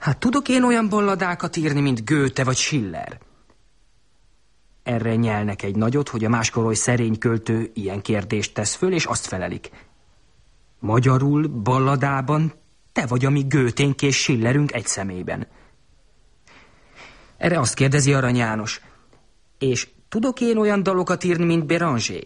Hát tudok én olyan balladákat írni, mint Goethe vagy Schiller? Erre nyelnek egy nagyot, hogy a máskoroly szerény költő ilyen kérdést tesz föl, és azt felelik. Magyarul, balladában te vagy a mi Goethénk és Schillerünk egy személyben. Erre azt kérdezi Arany János, és tudok én olyan dalokat írni, mint Béranger?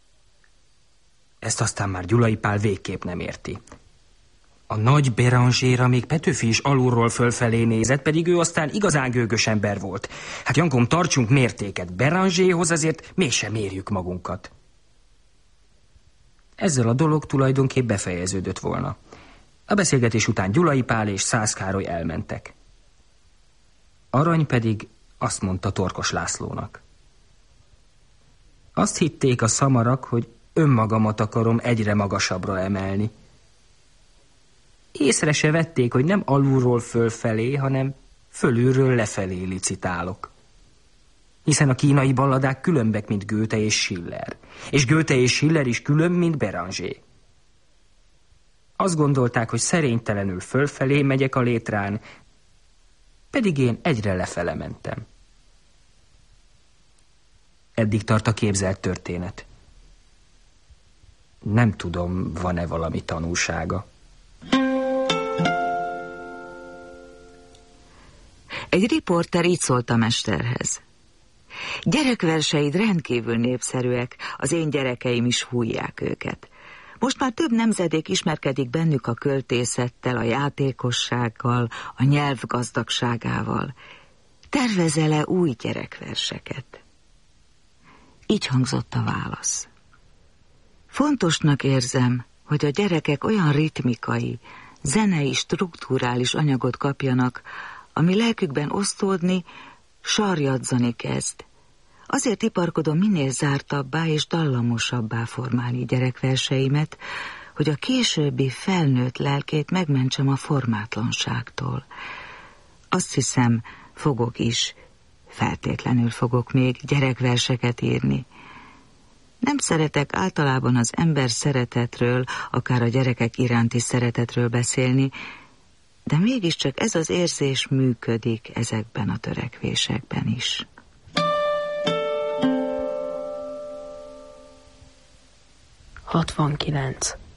Ezt aztán már Gyulai Pál végképp nem érti. A nagy Bérangerra még Petőfi is alulról fölfelé nézett, pedig ő aztán igazán gőgös ember volt. Hát Jankom, tartsunk mértéket, Bérangerhoz azért mégsem mérjük magunkat. Ezzel a dolog tulajdonképp befejeződött volna. A beszélgetés után Gyulai Pál és Szász Károly elmentek. Arany pedig azt mondta Torkos Lászlónak. Azt hitték a szamarak, hogy önmagamat akarom egyre magasabbra emelni. Észre se vették, hogy nem alulról fölfelé, hanem fölülről lefelé licitálok. Hiszen a kínai balladák különbek, mint Goethe és Schiller. És Goethe és Schiller is külön, mint Béranger. Azt gondolták, hogy szerénytelenül fölfelé megyek a létrán, pedig én egyre lefele mentem. Eddig tart a képzelt történet. Nem tudom, van-e valami tanulsága. Egy riporter így szólt a mesterhez. Gyerekverseid rendkívül népszerűek, az én gyerekeim is fújják őket. Most már több nemzedék ismerkedik bennük a költészettel, a játékossággal, a nyelv gazdagságával. Tervezel-e új gyerekverseket? Így hangzott a válasz. Fontosnak érzem, hogy a gyerekek olyan ritmikai, zenei, strukturális anyagot kapjanak, ami lelkükben osztódni, sarjadzani kezd. Azért iparkodom minél zártabbá és dallamosabbá formálni gyerekverseimet, hogy a későbbi felnőtt lelkét megmentsem a formátlanságtól. Azt hiszem, fogok is, feltétlenül fogok még gyerekverseket írni. Nem szeretek általában az ember szeretetről, akár a gyerekek iránti szeretetről beszélni, de mégiscsak ez az érzés működik ezekben a törekvésekben is. ...69